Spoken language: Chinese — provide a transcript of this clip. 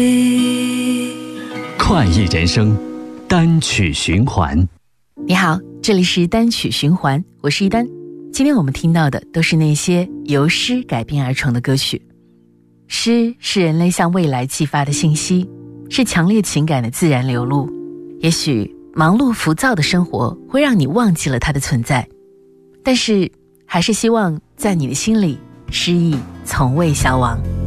快意人生，单曲循环。 你好，这里是单曲循环，我是一丹。今天我们听到的都是那些由诗改编而成的歌曲。诗是人类向未来寄发的信息，是强烈情感的自然流露。也许忙碌浮躁的生活会让你忘记了它的存在，但是还是希望在你的心里，诗意从未消亡。